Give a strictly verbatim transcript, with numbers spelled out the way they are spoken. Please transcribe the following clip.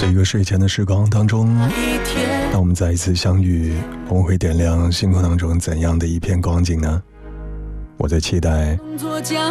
这一个睡前的时光当中，当我们再一次相遇，我们会点亮星空当中怎样的一片光景呢？我在期待